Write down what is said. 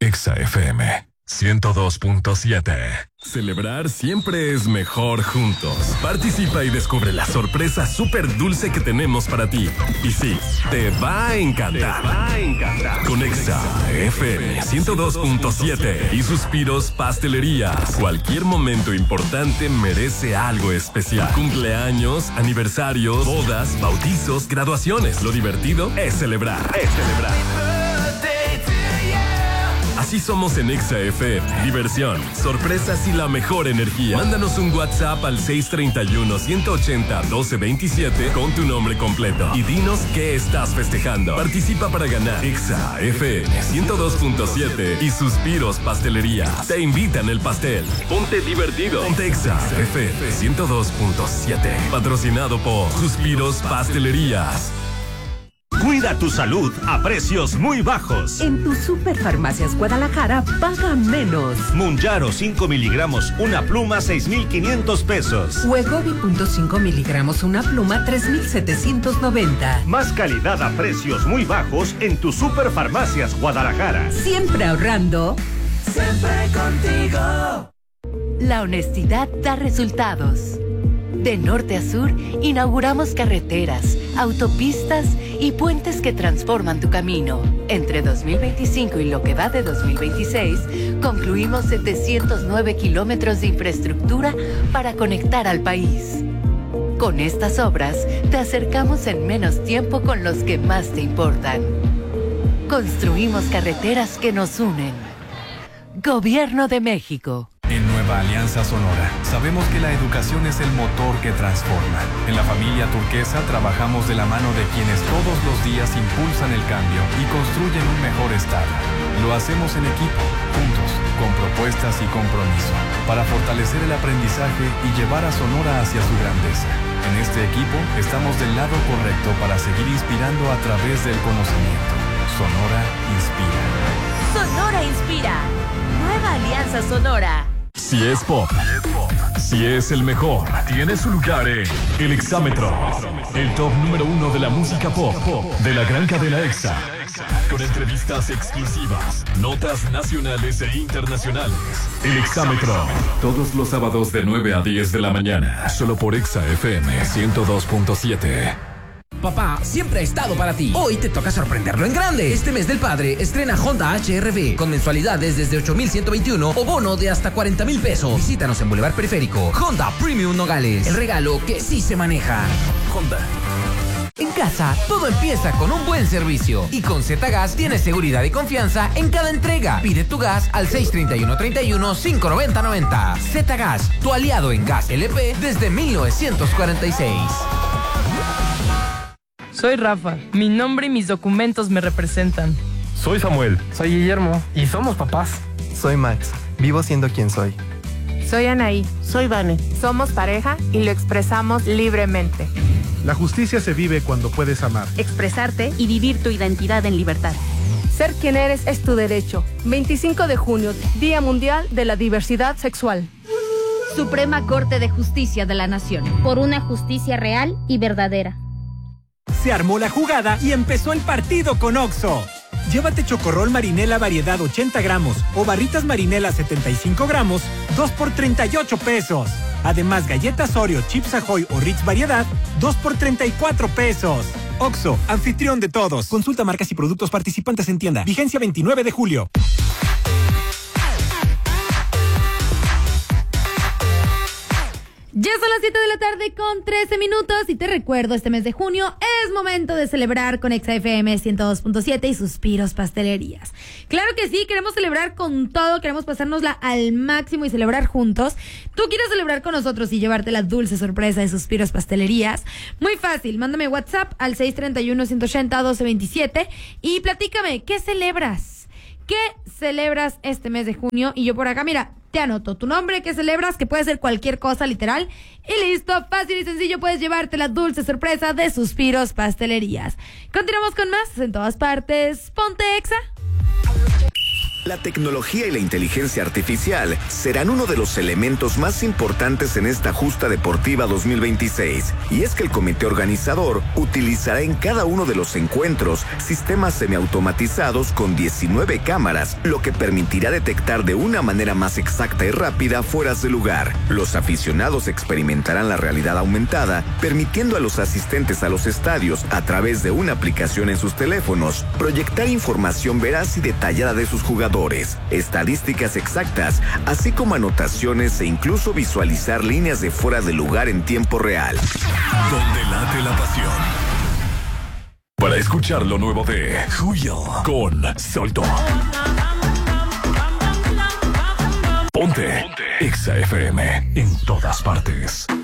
Exa FM 102.7. Celebrar siempre es mejor juntos. Participa y descubre la sorpresa súper dulce que tenemos para ti. Y sí, te va a encantar. Con Exa FM 102.7 y Suspiros Pastelerías. Cualquier momento importante merece algo especial. Cumpleaños, aniversarios, bodas, bautizos, graduaciones. Lo divertido es celebrar. Así somos en Exa FM. Diversión, sorpresas y la mejor energía. Mándanos un WhatsApp al 631-180-1227 con tu nombre completo y dinos qué estás festejando. Participa para ganar. Exa FM 102.7 y Suspiros Pastelerías. Te invitan el pastel. Ponte divertido. Ponte Exa FM 102.7. Patrocinado por Suspiros Pastelerías. Cuida tu salud a precios muy bajos. En tu Superfarmacias Guadalajara, paga menos. Mounjaro 5 miligramos, una pluma, 6,500 pesos. Wegovy .5 miligramos, una pluma, 3,790. Más calidad a precios muy bajos en tu Superfarmacias Guadalajara. Siempre ahorrando. Siempre contigo. La honestidad da resultados. De norte a sur, inauguramos carreteras, autopistas y puentes que transforman tu camino. Entre 2025 y lo que va de 2026, concluimos 709 kilómetros de infraestructura para conectar al país. Con estas obras, te acercamos en menos tiempo con los que más te importan. Construimos carreteras que nos unen. Gobierno de México. En Nueva Alianza Sonora, sabemos que la educación es el motor que transforma. En la familia Turquesa trabajamos de la mano de quienes todos los días impulsan el cambio y construyen un mejor estado. Lo hacemos en equipo, juntos, con propuestas y compromiso, para fortalecer el aprendizaje y llevar a Sonora hacia su grandeza. En este equipo estamos del lado correcto para seguir inspirando a través del conocimiento. Sonora inspira. Sonora inspira. Nueva Alianza Sonora. Si es pop, si es el mejor, tiene su lugar en El Exámetro, el top número 1 de la música pop de la gran cadena Exa, con entrevistas exclusivas, notas nacionales e internacionales. El Exámetro, todos los sábados de 9 a 10 de la mañana, solo por Exa FM 102.7. Papá siempre ha estado para ti. Hoy te toca sorprenderlo en grande. Este mes del padre estrena Honda HR-V con mensualidades desde 8,121 o bono de hasta 40,000 pesos. Visítanos en Boulevard Periférico. Honda Premium Nogales. El regalo que sí se maneja. Honda. En casa, todo empieza con un buen servicio. Y con Z-Gas tienes seguridad y confianza en cada entrega. Pide tu gas al 631-31-590-90. Z-Gas, tu aliado en gas LP desde 1946. Soy Rafa. Mi nombre y mis documentos me representan. Soy Samuel. Soy Guillermo. Y somos papás. Soy Max. Vivo siendo quien soy. Soy Anaí. Soy Vane. Somos pareja y lo expresamos libremente. La justicia se vive cuando puedes amar, expresarte y vivir tu identidad en libertad. Ser quien eres es tu derecho. 25 de junio, Día Mundial de la Diversidad Sexual. Suprema Corte de Justicia de la Nación. Por una justicia real y verdadera. Se armó la jugada y empezó el partido con Oxxo. Llévate chocorrol marinela variedad 80 gramos o barritas marinela 75 gramos, 2 por 38 pesos. Además, galletas Oreo, Chips Ahoy o Ritz variedad, 2 por 34 pesos. Oxxo, anfitrión de todos. Consulta marcas y productos participantes en tienda. Vigencia 29 de julio. Ya son las 7 de la tarde con 13 minutos y te recuerdo, este mes de junio es momento de celebrar con Exa FM 102.7 y Suspiros Pastelerías. Claro que sí, queremos celebrar con todo, queremos pasárnosla al máximo y celebrar juntos. ¿Tú quieres celebrar con nosotros y llevarte la dulce sorpresa de Suspiros Pastelerías? Muy fácil, mándame WhatsApp al 631-180-1227 y platícame, ¿qué celebras? ¿Qué celebras este mes de junio? Y yo por acá, mira, te anoto tu nombre, qué celebras, que puede ser cualquier cosa, literal. Y listo, fácil y sencillo, puedes llevarte la dulce sorpresa de Suspiros Pastelerías. Continuamos con más en todas partes. Ponte Exa. La tecnología y la inteligencia artificial serán uno de los elementos más importantes en esta justa deportiva 2026. Y es que el comité organizador utilizará en cada uno de los encuentros sistemas semiautomatizados con 19 cámaras, lo que permitirá detectar de una manera más exacta y rápida fueras de lugar. Los aficionados experimentarán la realidad aumentada, permitiendo a los asistentes a los estadios, a través de una aplicación en sus teléfonos, proyectar información veraz y detallada de sus jugadores, estadísticas exactas, así como anotaciones e incluso visualizar líneas de fuera de lugar en tiempo real. Donde late la pasión. Para escuchar lo nuevo de Julio con Solto. Ponte Exa FM en todas partes.